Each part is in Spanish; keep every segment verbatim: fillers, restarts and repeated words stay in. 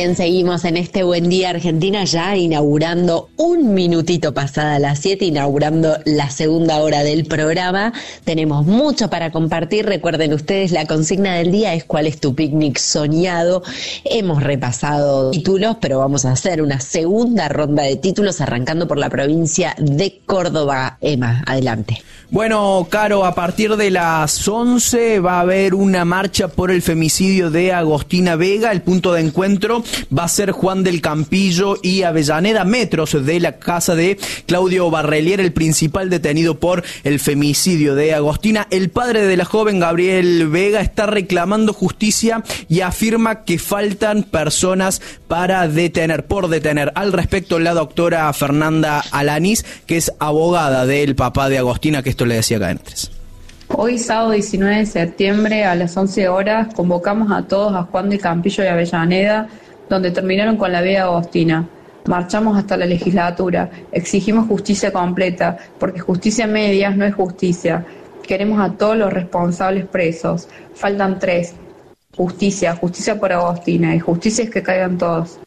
bien, seguimos en este Buen Día Argentina, ya inaugurando un minutito pasada las siete, inaugurando la segunda hora del programa. Tenemos mucho para compartir. Recuerden ustedes, la consigna del día es ¿cuál es tu picnic soñado? Hemos repasado títulos, pero vamos a hacer una segunda ronda de títulos, arrancando por la provincia de Córdoba. Emma, adelante. Bueno, Caro, a partir de las once va a haber una marcha por el femicidio de Agostina Vega. El punto de encuentro va a ser Juan del Campillo y Avellaneda, metros de la casa de Claudio Barrelier, el principal detenido por el femicidio de Agostina. El padre de la joven, Gabriel Vega, está reclamando justicia y afirma que faltan personas para detener, por detener. Al respecto, la doctora Fernanda Alanís, que es abogada del papá de Agostina, que esto le decía acá en tres. Hoy, sábado diecinueve de septiembre, a las once horas, convocamos a todos a Juan del Campillo y Avellaneda, donde terminaron con la vida de Agostina. Marchamos hasta la legislatura, exigimos justicia completa, porque justicia a medias no es justicia. Queremos a todos los responsables presos. Faltan tres. Justicia, justicia por Agostina, y justicia es que caigan todos.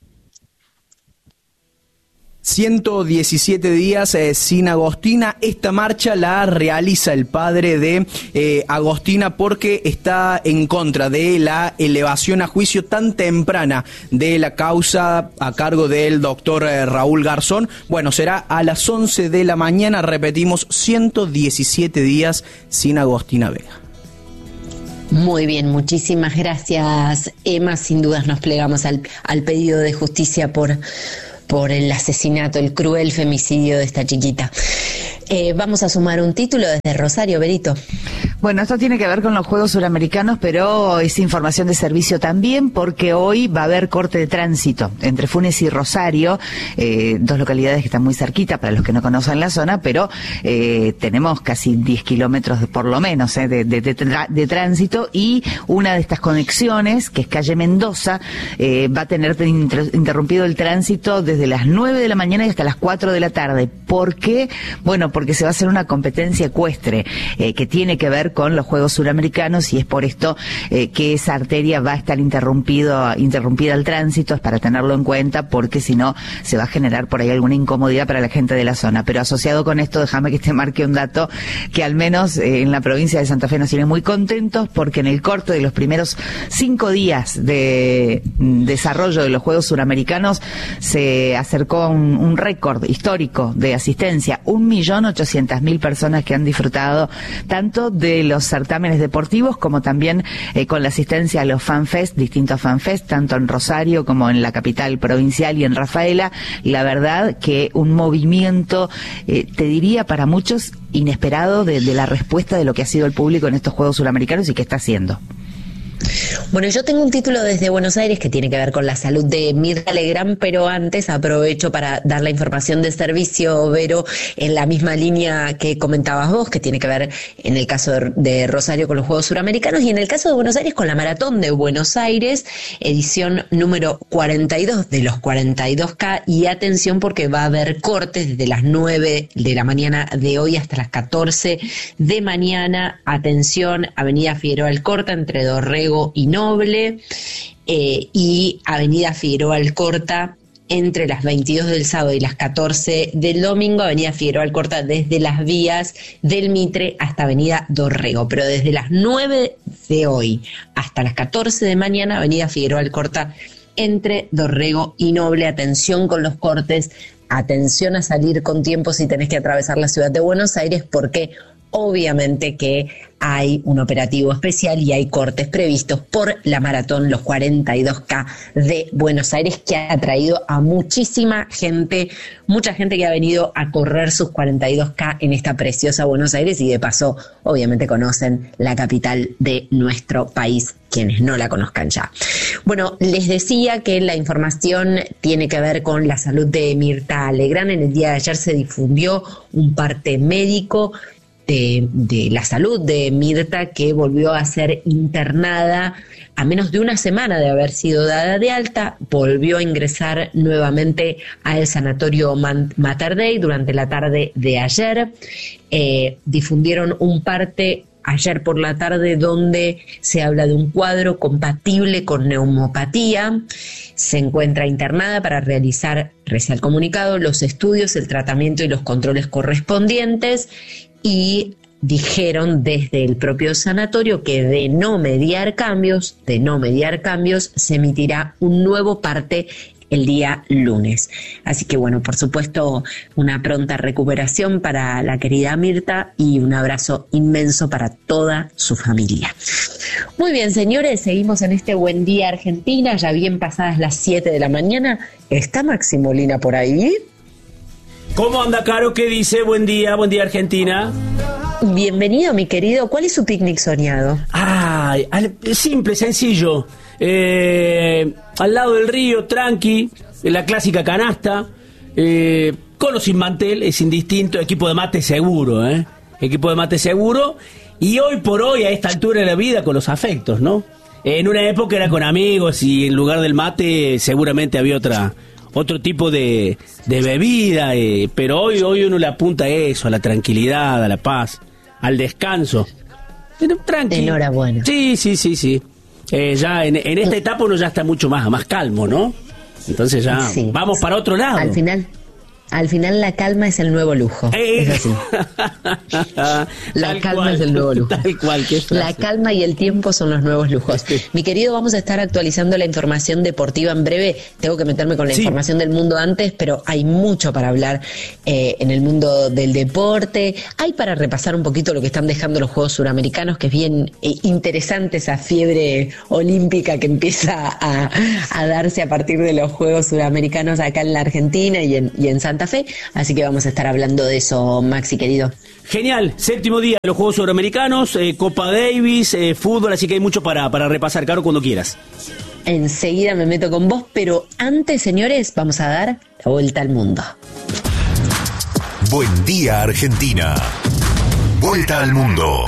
ciento diecisiete días eh, sin Agostina. Esta marcha la realiza el padre de eh, Agostina porque está en contra de la elevación a juicio tan temprana de la causa a cargo del doctor eh, Raúl Garzón. Bueno, será a las once de la mañana, repetimos, ciento diecisiete días sin Agostina Vega. Muy bien, muchísimas gracias, Emma. Sin dudas nos plegamos al, al pedido de justicia por... por el asesinato, el cruel femicidio de esta chiquita. Eh, vamos a sumar un título desde Rosario, Berito. Bueno, esto tiene que ver con los Juegos Suramericanos, pero es información de servicio también, porque hoy va a haber corte de tránsito entre Funes y Rosario, eh, dos localidades que están muy cerquita para los que no conocen la zona, pero eh, tenemos casi diez kilómetros de, por lo menos eh, de, de, de, de tránsito, y una de estas conexiones, que es calle Mendoza, eh, va a tener inter, interrumpido el tránsito desde las nueve de la mañana y hasta las cuatro de la tarde. ¿Por qué? Bueno, porque se va a hacer una competencia ecuestre eh, que tiene que ver con los Juegos Suramericanos, y es por esto eh, que esa arteria va a estar interrumpido, interrumpida al tránsito. Es para tenerlo en cuenta, porque si no se va a generar por ahí alguna incomodidad para la gente de la zona. Pero asociado con esto, déjame que te marque un dato que al menos eh, en la provincia de Santa Fe nos tiene muy contentos, porque en el corte de los primeros cinco días de mm, desarrollo de los Juegos Suramericanos se acercó a un, un récord histórico de asistencia, un millón ochocientas mil personas que han disfrutado tanto de los certámenes deportivos como también eh, con la asistencia a los fanfest, distintos fanfest, tanto en Rosario como en la capital provincial y en Rafaela. La verdad que un movimiento, eh, te diría para muchos, inesperado de, de la respuesta de lo que ha sido el público en estos Juegos Suramericanos y que está haciendo. Bueno, yo tengo un título desde Buenos Aires que tiene que ver con la salud de Mirta Legrand, pero antes aprovecho para dar la información de servicio, Vero, en la misma línea que comentabas vos, que tiene que ver en el caso de, de Rosario con los Juegos Suramericanos, y en el caso de Buenos Aires con la Maratón de Buenos Aires, edición número cuarenta y dos de los cuarenta y dos K, y atención porque va a haber cortes desde las nueve de la mañana de hoy hasta las catorce de mañana. Atención, Avenida Figueroa Alcorta entre Dorrego y Noble, eh, y Avenida Figueroa Alcorta entre las veintidós del sábado y las catorce del domingo. Avenida Figueroa Alcorta desde las vías del Mitre hasta Avenida Dorrego, pero desde las nueve de hoy hasta las catorce de mañana, Avenida Figueroa Alcorta entre Dorrego y Noble. Atención con los cortes, atención a salir con tiempo si tenés que atravesar la ciudad de Buenos Aires, porque obviamente que hay un operativo especial y hay cortes previstos por la maratón, los cuarenta y dos K de Buenos Aires, que ha traído a muchísima gente, mucha gente que ha venido a correr sus cuarenta y dos K en esta preciosa Buenos Aires, y de paso, obviamente conocen la capital de nuestro país, quienes no la conozcan ya. Bueno, les decía que la información tiene que ver con la salud de Mirta Legrand. En el día de ayer se difundió un parte médico De, de la salud de Mirta, que volvió a ser internada a menos de una semana de haber sido dada de alta. Volvió a ingresar nuevamente al sanatorio Mater Dei durante la tarde de ayer. Eh, difundieron un parte ayer por la tarde, donde se habla de un cuadro compatible con neumopatía. Se encuentra internada para realizar, reza el comunicado, los estudios, el tratamiento y los controles correspondientes, y dijeron desde el propio sanatorio que de no mediar cambios, de no mediar cambios, se emitirá un nuevo parte el día lunes. Así que bueno, por supuesto, una pronta recuperación para la querida Mirta y un abrazo inmenso para toda su familia. Muy bien, señores, seguimos en este Buen Día Argentina, ya bien pasadas las siete de la mañana. ¿Está Maxi Molina por ahí? ¿Cómo anda, Caro? ¿Qué dice? Buen día, buen día, Argentina. Bienvenido, mi querido. ¿Cuál es su picnic soñado? Ay, simple, sencillo. Eh, al lado del río, tranqui, la clásica canasta, eh, con o sin mantel, es indistinto, equipo de mate seguro, ¿eh? Equipo de mate seguro, y hoy por hoy, a esta altura de la vida, con los afectos, ¿no? En una época era con amigos y en lugar del mate seguramente había otra otro tipo de, de bebida, eh, pero hoy, hoy uno le apunta a eso, a la tranquilidad, a la paz, al descanso. Pero tranqui. Enhorabuena. Sí, sí, sí, sí. Eh, ya en, en esta etapa uno ya está mucho más, más calmo, ¿no? Entonces ya sí. Vamos para otro lado. Al final, al final la calma es el nuevo lujo. Eh. Es así. La Tal calma cual, es el nuevo lujo. Tal cual, qué frase. La calma y el tiempo son los nuevos lujos. Mi querido, vamos a estar actualizando la información deportiva en breve. Tengo que meterme con la sí. información del mundo antes, pero hay mucho para hablar eh, en el mundo del deporte. Hay para repasar un poquito lo que están dejando los Juegos Suramericanos, que es bien eh, interesante esa fiebre olímpica que empieza a, a darse a partir de los Juegos Suramericanos acá en la Argentina y en, y en Santa Fe. Así que vamos a estar hablando de eso, Maxi, querido. Genial, séptimo día de los Juegos Suramericanos, eh, Copa Davis, eh, fútbol, así que hay mucho para, para repasar, Caro, cuando quieras. Enseguida me meto con vos, pero antes, señores, vamos a dar la vuelta al mundo. Buen Día Argentina. Vuelta al mundo.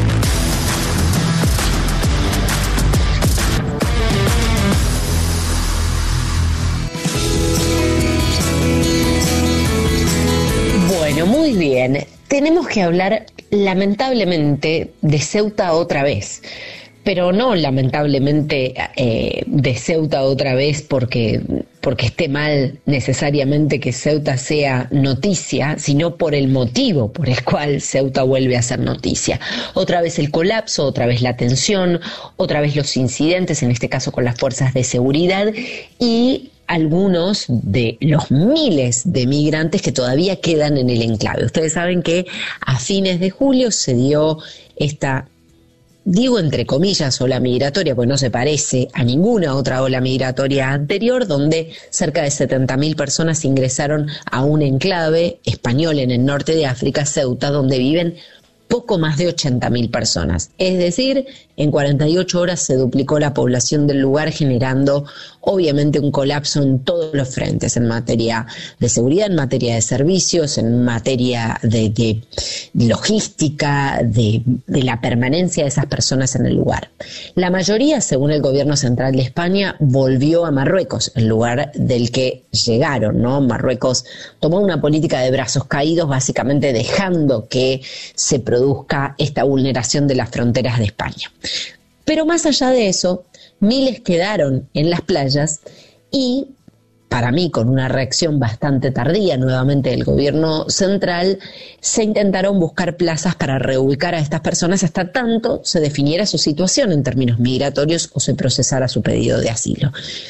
Bueno, muy bien. Tenemos que hablar, lamentablemente, de Ceuta otra vez. Pero no lamentablemente eh, de Ceuta otra vez porque, porque esté mal necesariamente que Ceuta sea noticia, sino por el motivo por el cual Ceuta vuelve a ser noticia. Otra vez el colapso, otra vez la tensión, otra vez los incidentes, en este caso con las fuerzas de seguridad, y algunos de los miles de migrantes que todavía quedan en el enclave. Ustedes saben que a fines de julio se dio esta, digo entre comillas, ola migratoria, pues no se parece a ninguna otra ola migratoria anterior, donde cerca de setenta mil personas ingresaron a un enclave español en el norte de África, Ceuta, donde viven poco más de ochenta mil personas. Es decir, en cuarenta y ocho horas se duplicó la población del lugar, generando obviamente un colapso en todos los frentes, en materia de seguridad, en materia de servicios, en materia de, de logística, de, de la permanencia de esas personas en el lugar. La mayoría, según el gobierno central de España, volvió a Marruecos, el lugar del que llegaron, ¿no? Marruecos tomó una política de brazos caídos, básicamente dejando que se produzca esta vulneración de las fronteras de España. Pero más allá de eso, miles quedaron en las playas y, para mí, con una reacción bastante tardía nuevamente del gobierno central, se intentaron buscar plazas para reubicar a estas personas hasta tanto se definiera su situación en términos migratorios o se procesara su pedido de asilo.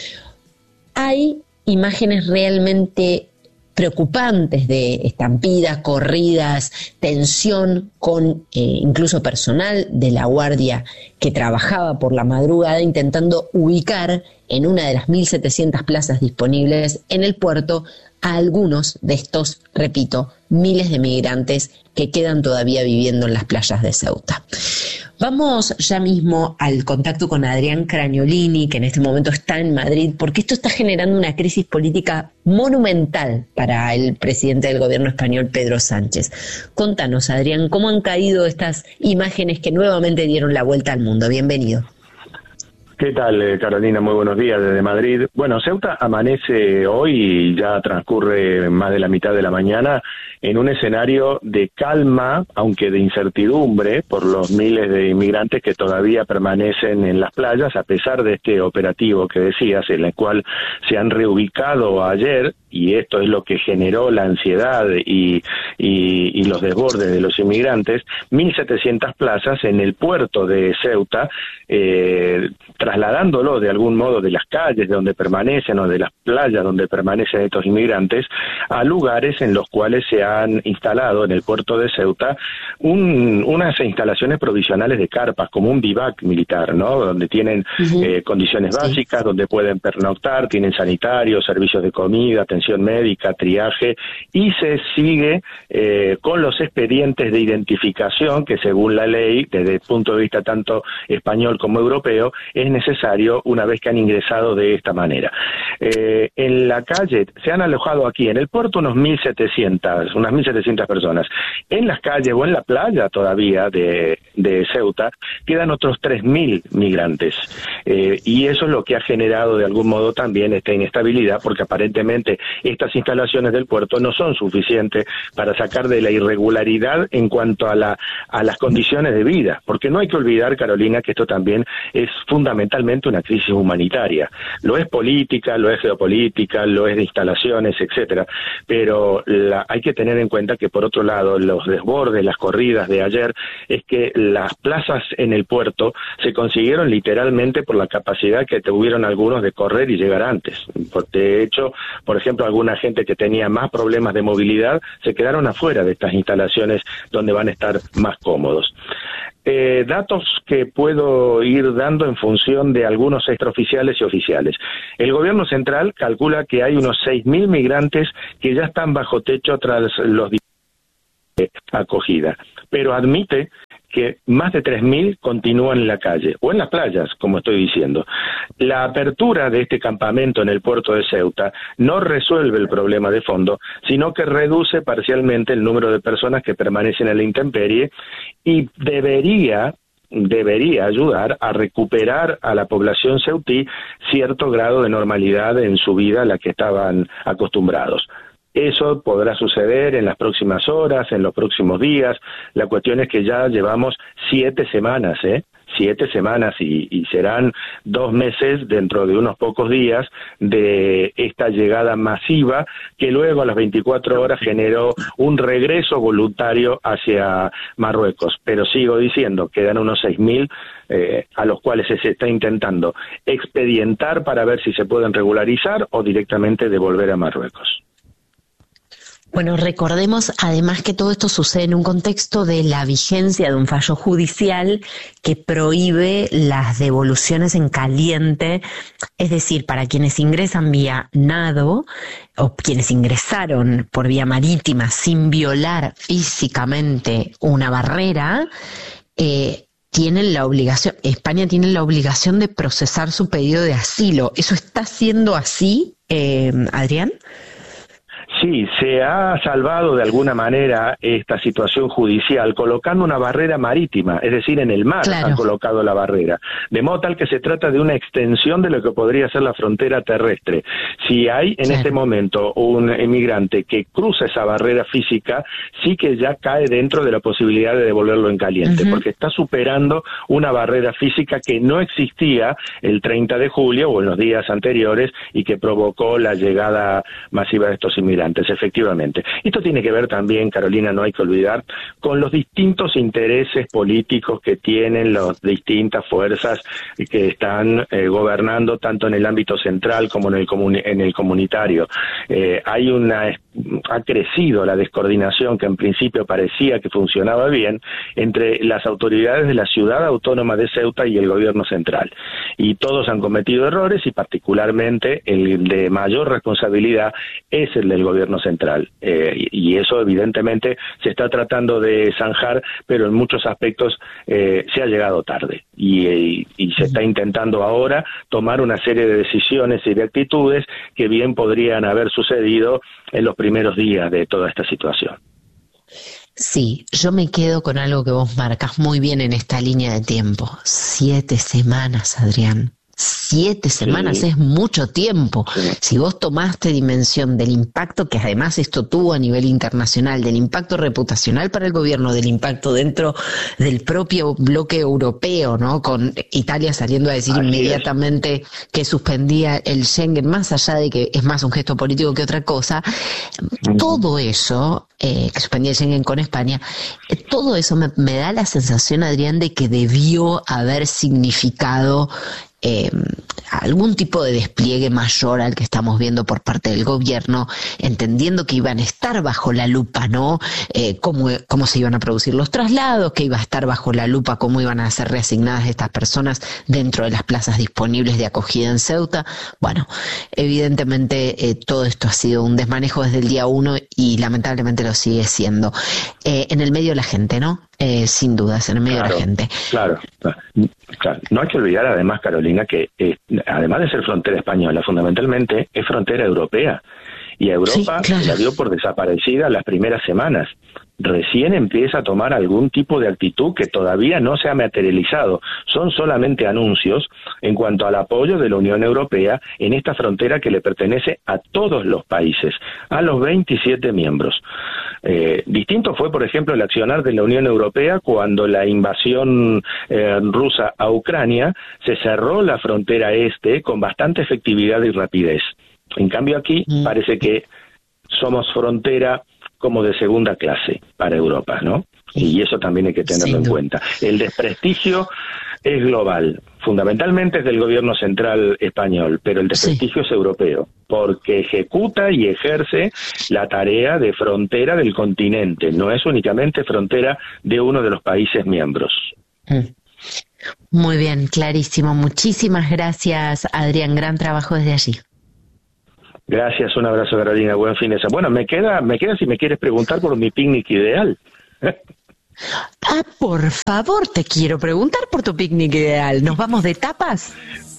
Hay imágenes realmente preocupantes de estampidas, corridas, tensión con eh, incluso personal de la guardia que trabajaba por la madrugada intentando ubicar en una de las mil setecientas plazas disponibles en el puerto a algunos de estos, repito, miles de migrantes que quedan todavía viviendo en las playas de Ceuta. Vamos ya mismo al contacto con Adrián Craniolini, que en este momento está en Madrid, porque esto está generando una crisis política monumental para el presidente del gobierno español, Pedro Sánchez. Contanos, Adrián, ¿cómo han caído estas imágenes que nuevamente dieron la vuelta al mundo? Bienvenido. ¿Qué tal, Carolina? Muy buenos días desde Madrid. Bueno, Ceuta amanece hoy y ya transcurre más de la mitad de la mañana en un escenario de calma, aunque de incertidumbre, por los miles de inmigrantes que todavía permanecen en las playas, a pesar de este operativo que decías, en el cual se han reubicado ayer, y esto es lo que generó la ansiedad y, y, y los desbordes de los inmigrantes, mil setecientas plazas en el puerto de Ceuta, eh, trasladándolo de algún modo de las calles de donde permanecen o de las playas donde permanecen estos inmigrantes a lugares en los cuales se han instalado en el puerto de Ceuta un, unas instalaciones provisionales de carpas, como un vivac militar, ¿no? Donde tienen uh-huh. eh, condiciones sí. básicas, donde pueden pernoctar, tienen sanitarios, servicios de comida, atención médica, triaje, y se sigue eh, con los expedientes de identificación que, según la ley, desde el punto de vista tanto español como europeo, es necesario una vez que han ingresado de esta manera. Eh, en la calle se han alojado aquí en el puerto unos mil setecientas, unas mil setecientas personas. En las calles o en la playa todavía de, de Ceuta quedan otros tres mil migrantes. Eh, y eso es lo que ha generado de algún modo también esta inestabilidad, porque aparentemente estas instalaciones del puerto no son suficientes para sacar de la irregularidad en cuanto a, la, a las condiciones de vida, porque no hay que olvidar, Carolina, que esto también es fundamentalmente una crisis humanitaria. Lo es política, lo es geopolítica, lo es de instalaciones, etcétera, pero la, hay que tener en cuenta que, por otro lado, los desbordes, las corridas de ayer, es que las plazas en el puerto se consiguieron literalmente por la capacidad que tuvieron algunos de correr y llegar antes. De hecho, por ejemplo, alguna gente que tenía más problemas de movilidad se quedaron afuera de estas instalaciones donde van a estar más cómodos. Eh, datos que puedo ir dando en función de algunos extraoficiales y oficiales. El gobierno central calcula que hay unos seis mil migrantes que ya están bajo techo tras los de acogida, pero admite que más de tres mil continúan en la calle o en las playas, como estoy diciendo. La apertura de este campamento en el puerto de Ceuta no resuelve el problema de fondo, sino que reduce parcialmente el número de personas que permanecen en la intemperie y debería debería ayudar a recuperar a la población ceutí cierto grado de normalidad en su vida a la que estaban acostumbrados. Eso podrá suceder en las próximas horas, en los próximos días. La cuestión es que ya llevamos siete semanas, ¿eh? Siete semanas y, y serán dos meses dentro de unos pocos días de esta llegada masiva que luego a las veinticuatro horas generó un regreso voluntario hacia Marruecos. Pero sigo diciendo, quedan unos seis mil eh, a los cuales se está intentando expedientar para ver si se pueden regularizar o directamente devolver a Marruecos. Bueno, recordemos además que todo esto sucede en un contexto de la vigencia de un fallo judicial que prohíbe las devoluciones en caliente, es decir, para quienes ingresan vía nado o quienes ingresaron por vía marítima sin violar físicamente una barrera, eh, tienen la obligación, España tiene la obligación de procesar su pedido de asilo. ¿Eso está siendo así, eh, Adrián? Sí, se ha salvado de alguna manera esta situación judicial colocando una barrera marítima, es decir, en el mar claro. Han colocado la barrera, de modo tal que se trata de una extensión de lo que podría ser la frontera terrestre. Si hay en claro. este momento un emigrante que cruza esa barrera física, sí que ya cae dentro de la posibilidad de devolverlo en caliente, uh-huh. porque está superando una barrera física que no existía el treinta de julio o en los días anteriores y que provocó la llegada masiva de estos inmigrantes. Efectivamente. Esto tiene que ver también, Carolina, no hay que olvidar, con los distintos intereses políticos que tienen las distintas fuerzas que están eh, gobernando tanto en el ámbito central como en el, comun- en el comunitario. Eh, hay una, ha crecido la descoordinación que en principio parecía que funcionaba bien entre las autoridades de la ciudad autónoma de Ceuta y el gobierno central. Y todos han cometido errores y particularmente el de mayor responsabilidad es el del gobierno central, eh, y eso evidentemente se está tratando de zanjar, pero en muchos aspectos eh, se ha llegado tarde y, y, y se está intentando ahora tomar una serie de decisiones y de actitudes que bien podrían haber sucedido en los primeros días de toda esta situación. Sí, yo me quedo con algo que vos marcas muy bien en esta línea de tiempo. Siete semanas, Adrián. Siete semanas Sí. es mucho tiempo. Sí. Si vos tomaste dimensión del impacto que además esto tuvo a nivel internacional, del impacto reputacional para el gobierno, del impacto dentro del propio bloque europeo, ¿no? Con Italia saliendo a decir Así inmediatamente que suspendía el Schengen, más allá de que es más un gesto político que otra cosa, Mm. todo eso, eh, que suspendía el Schengen con España, eh, todo eso me, me da la sensación, Adrián, de que debió haber significado eh, algún tipo de despliegue mayor al que estamos viendo por parte del gobierno, entendiendo que iban a estar bajo la lupa, ¿no? Eh, cómo, cómo se iban a producir los traslados, que iba a estar bajo la lupa cómo iban a ser reasignadas estas personas dentro de las plazas disponibles de acogida en Ceuta. Bueno, evidentemente eh, todo esto ha sido un desmanejo desde el día uno y lamentablemente lo sigue siendo. Eh, en el medio de la gente, ¿no? Eh, sin dudas, en el medio Claro, de la gente. Claro, claro. No hay que olvidar además, Carolina, que eh, además de ser frontera española, fundamentalmente es frontera europea. Y a Europa Sí, claro. la dio por desaparecida las primeras semanas. Recién empieza a tomar algún tipo de actitud que todavía no se ha materializado. Son solamente anuncios en cuanto al apoyo de la Unión Europea en esta frontera que le pertenece a todos los países, a los veintisiete miembros. Eh, distinto fue, por ejemplo, el accionar de la Unión Europea cuando la invasión eh, rusa a Ucrania se cerró la frontera este con bastante efectividad y rapidez. En cambio aquí Mm. parece que somos frontera como de segunda clase para Europa, ¿no? Y eso también hay que tenerlo Sin en duda. cuenta. El desprestigio es global, fundamentalmente es del gobierno central español, pero el desprestigio es europeo, porque ejecuta y ejerce la tarea de frontera del continente, no es únicamente frontera de uno de los países miembros. Mm. Muy bien, clarísimo. Muchísimas gracias, Adrián. Gran trabajo desde allí. Gracias, un abrazo, Carolina, buen fin de semana. Bueno, me queda, me queda si me quieres preguntar por mi picnic ideal. Ah, por favor, te quiero preguntar por tu picnic ideal. ¿Nos vamos de tapas?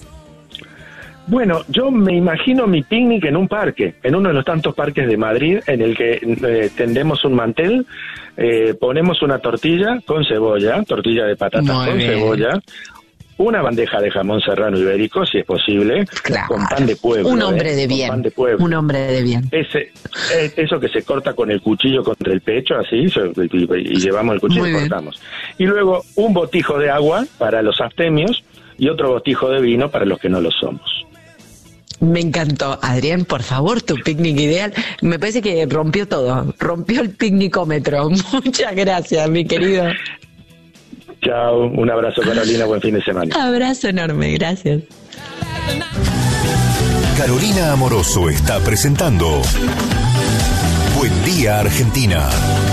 Bueno, yo me imagino mi picnic en un parque, en uno de los tantos parques de Madrid, en el que eh, tendemos un mantel, eh, ponemos una tortilla con cebolla, tortilla de patatas Muy con bien. cebolla, una bandeja de jamón serrano ibérico, si es posible, Claro. con pan de pueblo. Un hombre ¿eh? de Con bien. pan de pueblo. Un hombre de bien. Ese, eh, eso que se corta con el cuchillo contra el pecho, así, so- y, y- y llevamos el cuchillo Muy y bien. cortamos. Y luego un botijo de agua para los abstemios y otro botijo de vino para los que no lo somos. Me encantó. Adrián, por favor, tu picnic ideal. Me parece que rompió todo. Rompió el picnicómetro. Muchas gracias, mi querido. Chao, un abrazo, Carolina, buen fin de semana. Abrazo enorme. Gracias. Carolina Amoroso está presentando Buen Día Argentina.